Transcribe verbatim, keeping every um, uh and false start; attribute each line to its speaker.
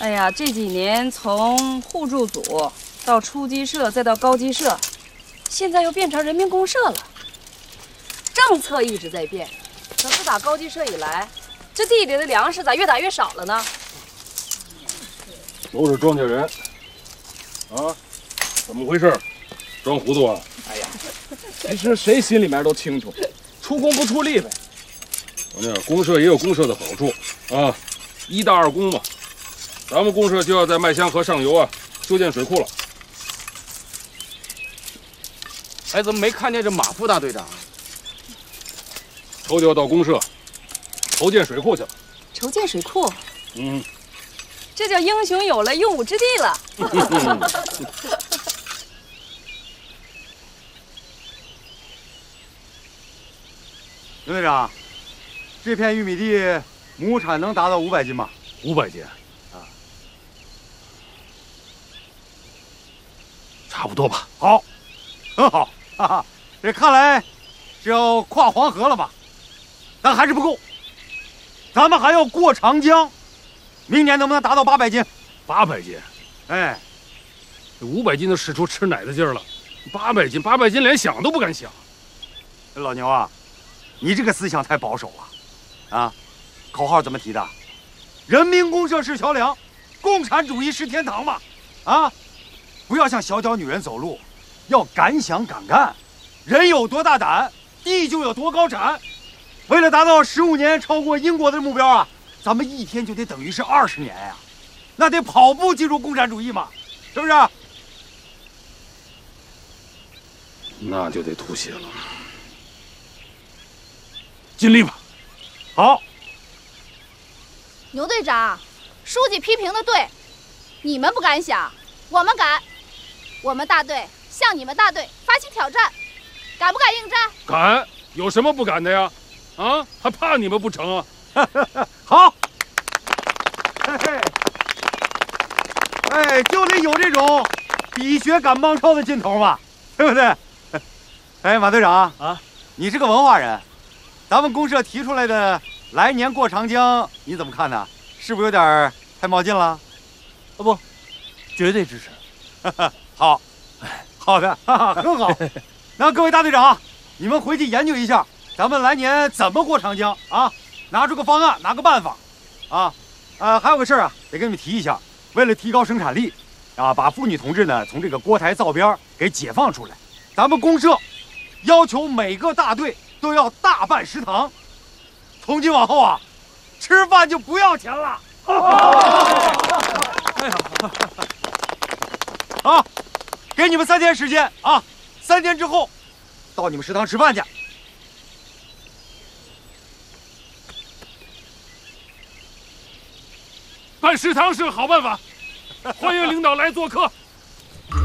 Speaker 1: 哎呀，这几年从互助组到初级社，再到高级社，现在又变成人民公社了。政策一直在变，可自打高级社以来，这地里的粮食咋越打越少了呢？
Speaker 2: 都是庄稼人，啊，怎么回事？装糊涂啊？
Speaker 3: 哎呀，其实谁心里面都清楚，出工不出力呗。
Speaker 2: 我呢，公社也有公社的好处啊，一大二公嘛。咱们公社就要在麦香河上游啊修建水库了。
Speaker 3: 哎，怎么没看见这马副大队长？
Speaker 2: 头就要到公社筹建水库去了。
Speaker 1: 筹建水库，
Speaker 2: 嗯，
Speaker 1: 这叫英雄有了用武之地了。
Speaker 4: 刘队长，这片玉米地亩产能达到五百斤吗？
Speaker 2: 五百斤啊，差不多吧。
Speaker 4: 好，很好，哈哈，这看来是要跨黄河了吧？但还是不够，咱们还要过长江。明年能不能达到八百斤？
Speaker 2: 八百斤？
Speaker 4: 哎，
Speaker 2: 这五百斤都使出吃奶的劲儿了，八百斤，八百斤连想都不敢想。
Speaker 4: 老牛啊，你这个思想太保守了，啊，口号怎么提的？人民公社是桥梁，共产主义是天堂嘛，啊，不要像小脚女人走路，要敢想敢干，人有多大胆，地就有多高产。为了达到十五年超过英国的目标啊，咱们一天就得等于是二十年呀，那得跑步进入共产主义嘛，是不是？
Speaker 2: 那就得吐血了，尽力吧。
Speaker 4: 好。
Speaker 5: 牛队长，书记批评的对，你们不敢想，我们敢。我们大队向你们大队发起挑战，敢不敢应战？
Speaker 2: 敢，有什么不敢的呀？啊，还怕你们不成啊？
Speaker 4: 好，嘿嘿，哎，就得有这种比学赶帮超的劲头嘛，对不对？哎，马队长啊，你是个文化人，咱们公社提出来的来年过长江，你怎么看呢？是不是有点太冒进了？
Speaker 3: 啊不，绝对支持。
Speaker 4: 好，好的，哈哈，很好。那各位大队长，你们回去研究一下，咱们来年怎么过长江啊？拿出个方案，拿个办法，啊，呃，还有个事儿啊，得跟你们提一下，为了提高生产力，啊，把妇女同志呢从这个锅台灶边给解放出来，咱们公社要求每个大队都要大办食堂，从今往后啊，吃饭就不要钱了。啊，给你们三天时间啊，三天之后到你们食堂吃饭去。
Speaker 2: 办食堂是个好办法，欢迎领导来做客。